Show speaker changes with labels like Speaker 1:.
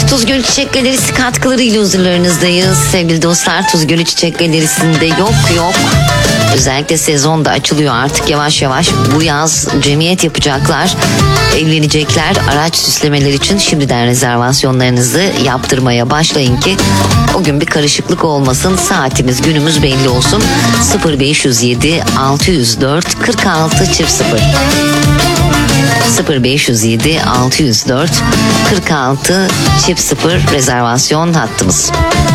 Speaker 1: Tuz Gölü Çiçek Galerisi katkılarıyla huzurlarınızdayız. Sevgili dostlar, Tuz Gölü Çiçek Galerisi'nde yok. Özellikle sezon da açılıyor artık yavaş yavaş. Bu yaz cemiyet yapacaklar, evlenecekler. Araç süslemeler için şimdiden rezervasyonlarınızı yaptırmaya başlayın ki o gün bir karışıklık olmasın. Saatimiz, günümüz belli olsun. 0507 604 46 00 0507 604 46 00 rezervasyon hattımız.